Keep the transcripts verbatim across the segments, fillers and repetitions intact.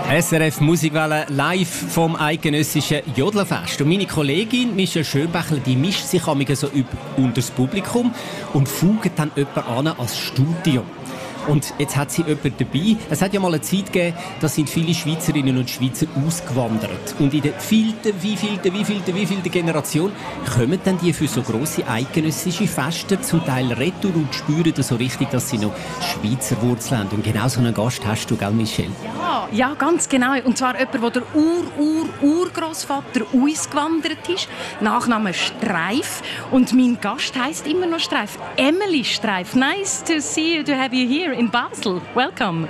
S R F Musikwelle live vom eidgenössischen Jodlerfest. Und meine Kollegin Michelle Schönbächler, die mischt sich manchmal so unter das Publikum und fugt dann jemanden an als Studio. Und jetzt hat sie jemanden dabei. Es hat ja mal eine Zeit gegeben, da sind viele Schweizerinnen und Schweizer ausgewandert. Und in der vielten, wievielten, wievielten, wievielten Generation kommen dann die für so grosse eidgenössische Feste zum Teil retour und spüren so richtig, dass sie noch Schweizer Wurzeln haben. Und genau so einen Gast hast du, gell, Michelle? Ja, ja, ganz genau. Und zwar jemand, der der Ur-Ur-Urgroßvater ausgewandert ist. Nachname Streif. Und mein Gast heisst immer noch Streif. Emily Streif. Nice to see you, to have you here in Basel. Welcome.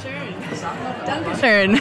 Dankeschön.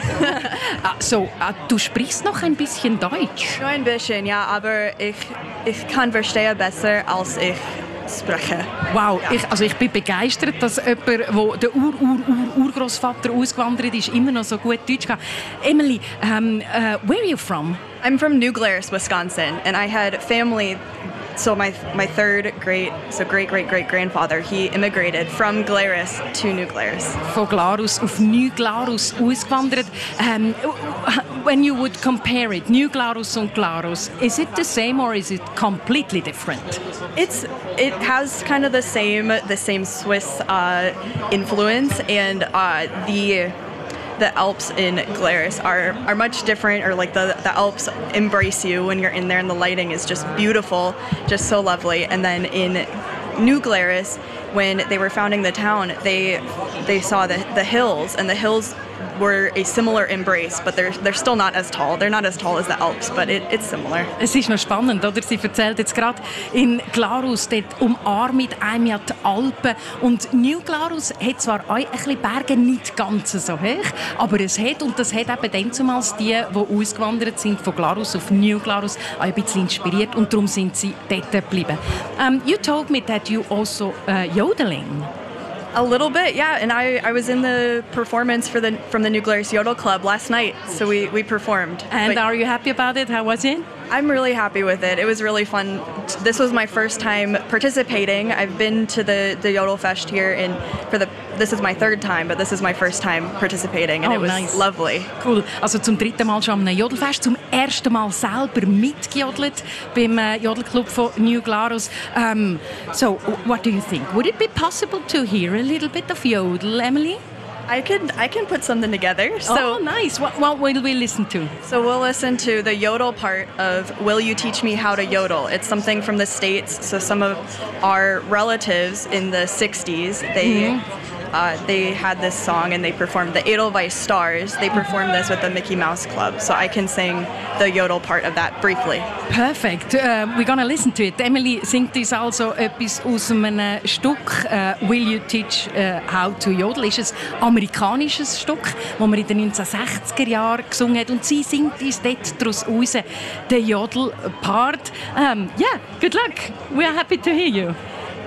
So, du sprichst noch ein bisschen Deutsch. Nur ein bisschen, ja, aber ich, ich kann verstehen besser, als ich spreche. Wow, ja. ich, also ich bin begeistert, dass jemand, der der Ur-Ur-Ur-Urgroßvater ausgewandert ist, immer noch so gut Deutsch kann. Emily, um, uh, where are you from? I'm from New Glarus, Wisconsin, and I had family. So my my third great, so great great great grandfather, he immigrated from Glarus to New Glarus. Von Glarus auf New Glarus ausgewandert. Um, when you would compare it, New Glarus und Glarus, is it the same or is it completely different? It's it has kind of the same the same Swiss uh, influence, and uh, the. The Alps in Glarus are, are much different, or like the, the Alps embrace you when you're in there, and the lighting is just beautiful, just so lovely. And then in New Glarus, when they were founding the town, they they saw the, the hills, and the hills were a similar embrace, but they're they're still not as tall. They're not as tall as the Alps, but it, it's similar. Es ist noch spannend, oder? Sie erzählt jetzt gerade, in Glarus, dort umarmen einem ja die Alpen. Und New Glarus hat zwar auch ein bisschen Berge, nicht ganz so hoch, aber es hat, und das hat eben dann zumals die, die ausgewandert sind von Glarus auf New Glarus, auch ein bisschen inspiriert, und darum sind sie dort geblieben. Um, you told me that you also uh, yodeling. A little bit, yeah. And I, I was in the performance for the from the New Glarus Yodel Club last night, so we, we performed. And but are you happy about it? How was it? I'm really happy with it. It was really fun. This was my first time participating. I've been to the, the Yodel Fest here, and for the this is my third time, but this is my first time participating, and oh, it was nice. Lovely. Cool. Also zum dritten Mal schon am Jodelfest, zum ersten Mal selber mitgejodelt beim äh, Jodelclub von New Glarus. Um, so, what do you think? Would it be possible to hear a little bit of Yodel, Emily? I can I can put something together. So, oh, nice. What, what will we listen to? So we'll listen to the yodel part of Will You Teach Me How to Yodel? It's something from the States. So some of our relatives in the sixties, they mm-hmm. uh, they had this song and they performed the Edelweiss Stars. They performed this with the Mickey Mouse Club. So I can sing the yodel part of that briefly. Perfect. Uh, we're gonna listen to it. Emily singt uns also etwas aus einem Stück. Uh, Will You Teach uh, How to Yodel? Ist ein amerikanisches Stück, das man in den neunzehnhundertsechziger Jahren gesungen hat. Und sie singt uns dort daraus raus, den Jodel-Part. Um, yeah, good luck. We are happy to hear you.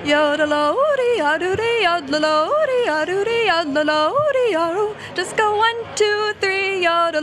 Just go one, two, three.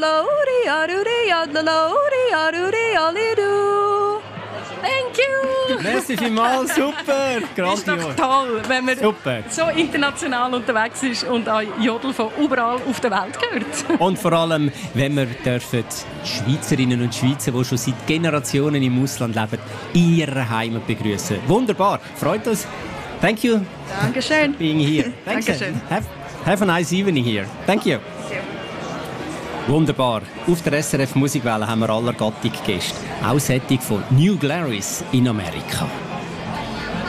Thank you! Merci vielmals, super! Das ist doch toll, wenn man super. so international unterwegs ist und auch Jodel von überall auf der Welt hört. Und vor allem, wenn wir dürfen Schweizerinnen und Schweizer, die schon seit Generationen im Ausland leben, in ihrer Heimat begrüßen. Wunderbar, freut uns. Thank you. Dankeschön. Being here. Dankeschön. Have, have a nice evening here. Thank you. Wunderbar. Auf der S R F Musikwelle haben wir aller Gattung Gäste. Auch Sättig von New Glarus in Amerika.